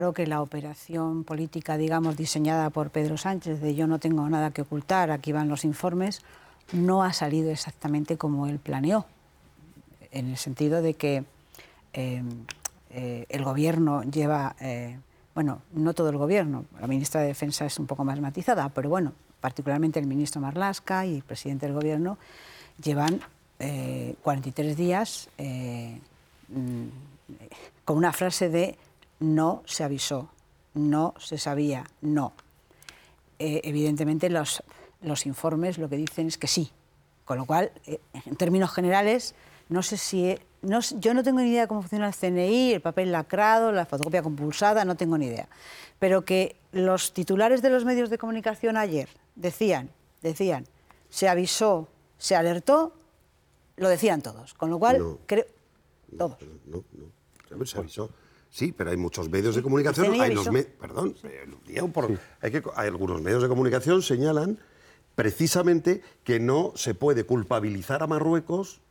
Creo que la operación política, digamos, diseñada por Pedro Sánchez, de yo no tengo nada que ocultar, aquí van los informes, no ha salido exactamente como él planeó, en el sentido de que el gobierno lleva, bueno, no todo el gobierno, la ministra de Defensa es un poco más matizada, pero bueno, particularmente el ministro Marlaska y el presidente del gobierno llevan 43 días con una frase de no se avisó, no se sabía, no. Evidentemente los informes lo que dicen es que sí, con lo cual, en términos generales, no sé si... yo no tengo ni idea de cómo funciona el CNI, el papel lacrado, la fotocopia compulsada, no tengo ni idea. Pero que los titulares de los medios de comunicación ayer decían, se avisó, se alertó, lo decían todos. Con lo cual, no, creo... Todos. No, se avisó. Sí, pero hay muchos medios de comunicación... Perdón, hay algunos medios de comunicación señalan precisamente que no se puede culpabilizar a Marruecos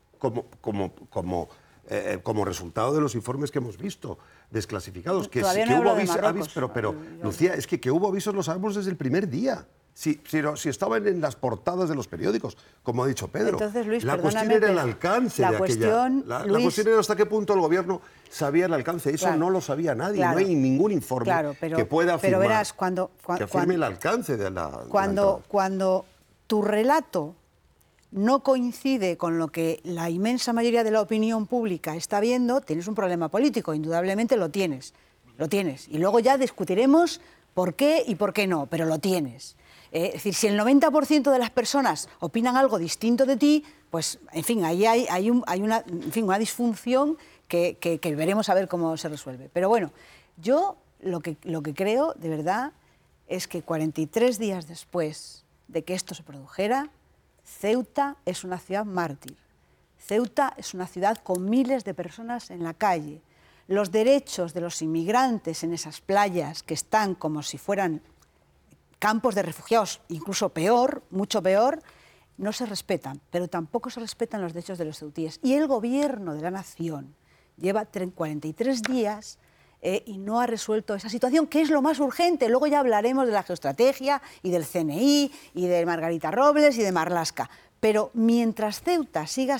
como resultado de los informes que hemos visto, desclasificados. Que hubo avisos, pero Lucía, es que hubo avisos lo sabemos desde el primer día. Si estaban en las portadas de los periódicos, como ha dicho Pedro. Entonces, Luis, la cuestión era el alcance de aquella... La cuestión era hasta qué punto el gobierno sabía el alcance. Eso no lo sabía nadie. Claro, no hay ningún informe que pueda afirmar, pero verás, que afirme el alcance de la... Cuando tu relato no coincide con lo que la inmensa mayoría de la opinión pública está viendo, tienes un problema político, indudablemente lo tienes. Y luego ya discutiremos por qué y por qué no, pero lo tienes. Es decir, si el 90% de las personas opinan algo distinto de ti, pues, en fin, ahí hay una disfunción que veremos a ver cómo se resuelve. Pero bueno, yo lo que creo, de verdad, es que 43 días después de que esto se produjera, Ceuta es una ciudad mártir. Ceuta es una ciudad con miles de personas en la calle. Los derechos de los inmigrantes en esas playas que están como si fueran campos de refugiados, incluso peor, mucho peor, no se respetan, pero tampoco se respetan los derechos de los ceutíes. Y el gobierno de la nación lleva 43 días y no ha resuelto esa situación, que es lo más urgente. Luego ya hablaremos de la geoestrategia y del CNI y de Margarita Robles y de Marlaska. Pero mientras Ceuta siga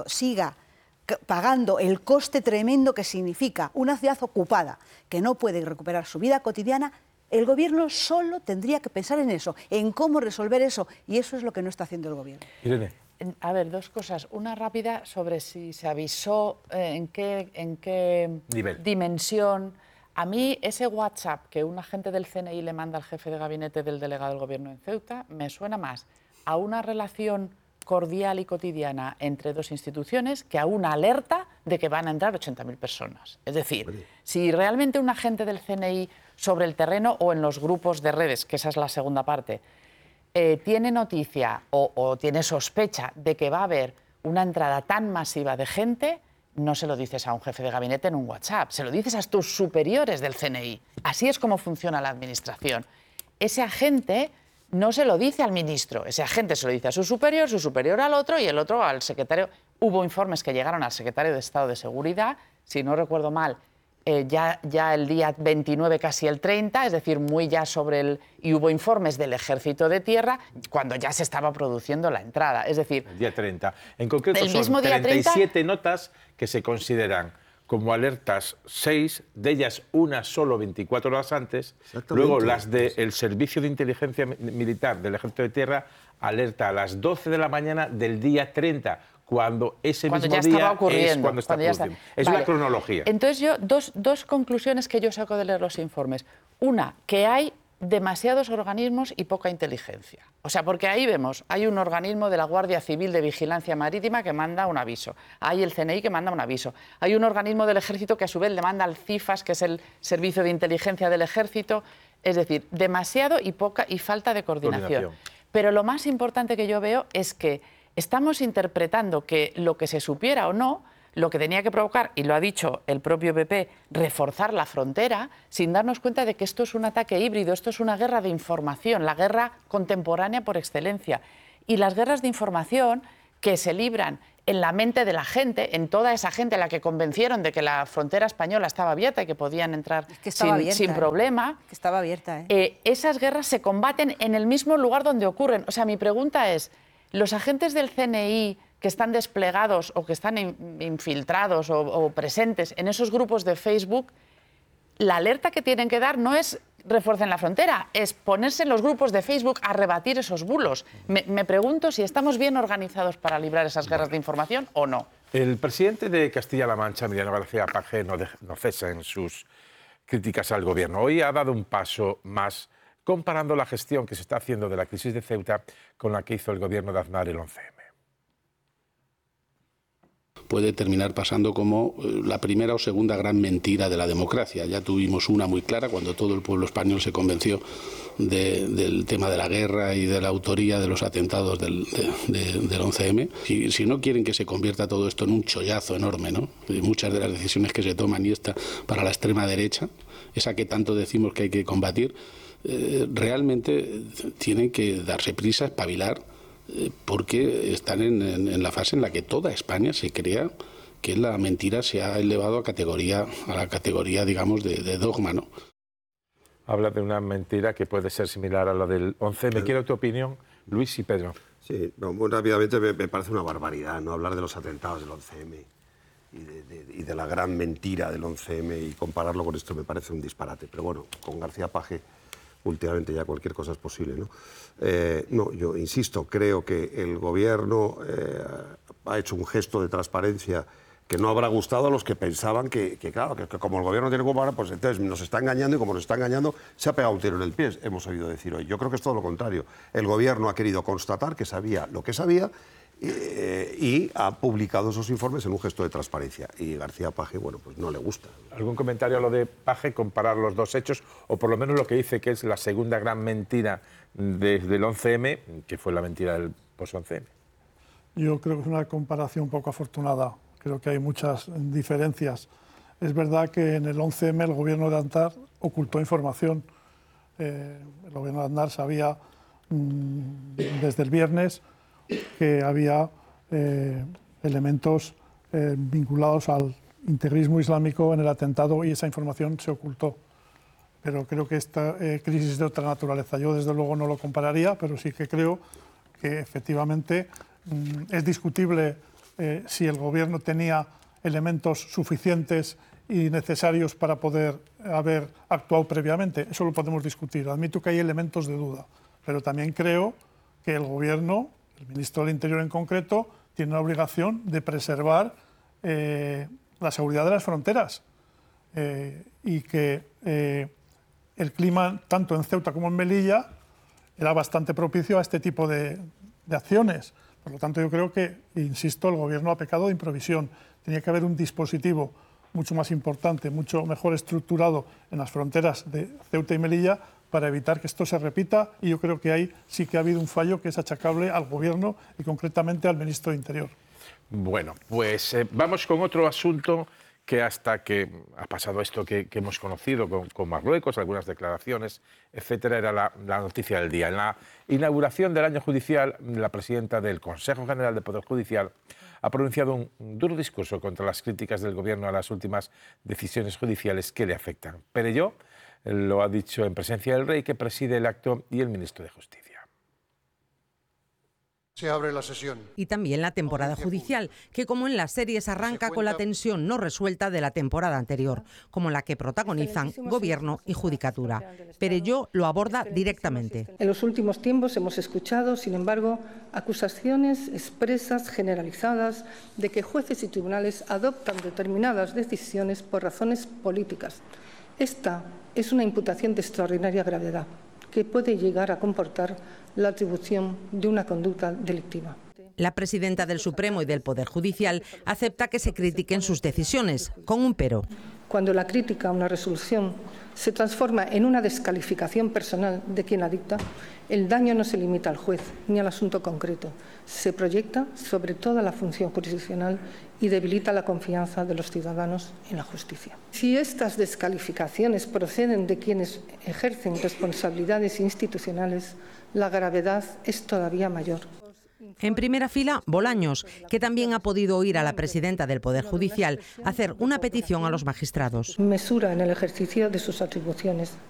pagando el coste tremendo que significa una ciudad ocupada que no puede recuperar su vida cotidiana, el gobierno solo tendría que pensar en eso, en cómo resolver eso, y eso es lo que no está haciendo el gobierno. Irene. A ver, dos cosas. Una rápida sobre si se avisó, en qué dimensión. A mí ese WhatsApp que un agente del CNI le manda al jefe de gabinete del delegado del gobierno en Ceuta me suena más a una relación cordial y cotidiana entre dos instituciones que a una alerta de que van a entrar 80.000 personas. Es decir, si realmente un agente del CNI sobre el terreno o en los grupos de redes, que esa es la segunda parte, tiene noticia o tiene sospecha de que va a haber una entrada tan masiva de gente, no se lo dices a un jefe de gabinete en un WhatsApp, se lo dices a tus superiores del CNI. Así es como funciona la administración. Ese agente no se lo dice al ministro, ese agente se lo dice a su superior al otro y el otro al secretario. Hubo informes que llegaron al secretario de Estado de Seguridad, si no recuerdo mal, ya el día 29, casi el 30, es decir, muy ya sobre el... Y hubo informes del Ejército de Tierra cuando ya se estaba produciendo la entrada, es decir... El día 30. En concreto el son mismo día 37 notas que se consideran como alertas, 6, de ellas una solo 24 horas antes, luego las del Servicio de Inteligencia Militar del Ejército de Tierra alerta a las 12 de la mañana del día 30, cuando ese mismo día es cuando está ocurriendo. Es una cronología. Entonces yo, dos conclusiones que yo saco de leer los informes. Una, que hay demasiados organismos y poca inteligencia. O sea, porque ahí vemos, hay un organismo de la Guardia Civil de Vigilancia Marítima que manda un aviso, hay el CNI que manda un aviso, hay un organismo del Ejército que a su vez le manda al CIFAS, que es el Servicio de Inteligencia del Ejército, es decir, demasiado y falta de coordinación. Pero lo más importante que yo veo es que estamos interpretando que lo que se supiera o no, lo que tenía que provocar, y lo ha dicho el propio PP, reforzar la frontera, sin darnos cuenta de que esto es un ataque híbrido, esto es una guerra de información, la guerra contemporánea por excelencia. Y las guerras de información que se libran en la mente de la gente, en toda esa gente a la que convencieron de que la frontera española estaba abierta y que podían entrar sin problema. Que estaba abierta. Esas guerras se combaten en el mismo lugar donde ocurren. O sea, mi pregunta es, ¿los agentes del CNI que están desplegados o que están infiltrados o presentes en esos grupos de Facebook, la alerta que tienen que dar no es refuercen la frontera, es ponerse en los grupos de Facebook a rebatir esos bulos? Me pregunto si estamos bien organizados para librar esas guerras de información o no. El presidente de Castilla-La Mancha, Emiliano García Paje, no cesa en sus críticas al gobierno. Hoy ha dado un paso más comparando la gestión que se está haciendo de la crisis de Ceuta con la que hizo el gobierno de Aznar el 11M. Puede terminar pasando como la primera o segunda gran mentira de la democracia. Ya tuvimos una muy clara cuando todo el pueblo español se convenció del tema de la guerra y de la autoría de los atentados del 11M. Si no quieren que se convierta todo esto en un chollazo enorme, ¿no? Y muchas de las decisiones que se toman, y esta para la extrema derecha, esa que tanto decimos que hay que combatir, realmente tienen que darse prisa, espabilar, porque están en la fase en la que toda España se crea que la mentira se ha elevado a la categoría, digamos, de dogma, ¿no? Habla de una mentira que puede ser similar a la del 11. Me quiero tu opinión, Luis y Pedro. Sí, no, muy rápidamente me parece una barbaridad no hablar de los atentados del 11M y de la gran mentira del 11M y compararlo con esto me parece un disparate. Pero bueno, con García Paje últimamente ya cualquier cosa es posible, ¿no? No, yo insisto, creo que el gobierno ha hecho un gesto de transparencia que no habrá gustado a los que pensaban que como el gobierno tiene que comparar, pues entonces nos está engañando, y como nos está engañando, se ha pegado un tiro en el pie, hemos oído decir hoy. Yo creo que es todo lo contrario. El gobierno ha querido constatar que sabía lo que sabía y ha publicado esos informes en un gesto de transparencia. Y García Paje, bueno, pues no le gusta. ¿Algún comentario a lo de Paje, comparar los dos hechos, o por lo menos lo que dice que es la segunda gran mentira desde el 11M, que fue la mentira del post-11M? Yo creo que es una comparación poco afortunada. Creo que hay muchas diferencias. Es verdad que en el 11M el gobierno de Aznar ocultó información. El gobierno de Aznar sabía desde el viernes que había elementos vinculados al integrismo islámico en el atentado y esa información se ocultó. Pero creo que esta crisis es de otra naturaleza. Yo desde luego no lo compararía, pero sí que creo que efectivamente es discutible si el gobierno tenía elementos suficientes y necesarios para poder haber actuado previamente. Eso lo podemos discutir. Admito que hay elementos de duda, pero también creo que el gobierno, el ministro del Interior en concreto, tiene la obligación de preservar la seguridad de las fronteras y que el clima, tanto en Ceuta como en Melilla, era bastante propicio a este tipo de acciones. Por lo tanto, yo creo que, insisto, el gobierno ha pecado de improvisión. Tenía que haber un dispositivo mucho más importante, mucho mejor estructurado en las fronteras de Ceuta y Melilla para evitar que esto se repita, y yo creo que ahí sí que ha habido un fallo que es achacable al gobierno y concretamente al ministro de Interior. Bueno, pues vamos con otro asunto que hasta que ha pasado esto que hemos conocido con Marruecos, algunas declaraciones, etcétera, era la noticia del día. En la inauguración del año judicial, la presidenta del Consejo General del Poder Judicial ha pronunciado un duro discurso contra las críticas del Gobierno a las últimas decisiones judiciales que le afectan. Perelló lo ha dicho en presencia del rey, que preside el acto, y el ministro de Justicia. Se abre la sesión. Y también la temporada judicial, que como en las series arranca con la tensión no resuelta de la temporada anterior, como la que protagonizan Gobierno y Judicatura. Perelló lo aborda directamente. En los últimos tiempos hemos escuchado, sin embargo, acusaciones expresas, generalizadas, de que jueces y tribunales adoptan determinadas decisiones por razones políticas. Esta es una imputación de extraordinaria gravedad, que puede llegar a comportar la atribución de una conducta delictiva. La presidenta del Supremo y del Poder Judicial acepta que se critiquen sus decisiones, con un pero. Cuando la crítica a una resolución se transforma en una descalificación personal de quien la dicta, el daño no se limita al juez ni al asunto concreto. Se proyecta sobre toda la función jurisdiccional y debilita la confianza de los ciudadanos en la justicia. Si estas descalificaciones proceden de quienes ejercen responsabilidades institucionales, la gravedad es todavía mayor. En primera fila, Bolaños, que también ha podido oír a la presidenta del Poder Judicial hacer una petición a los magistrados. Mesura en el ejercicio de sus atribuciones.